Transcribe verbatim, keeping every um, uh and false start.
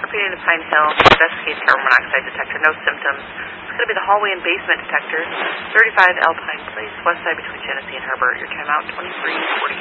Proceeding to Pine Hill, investigate carbon monoxide detector, no symptoms. It's going to be the hallway and basement detector, thirty-five Alpine Place, west side between Genesee and Herbert. Your timeout, twenty-three forty.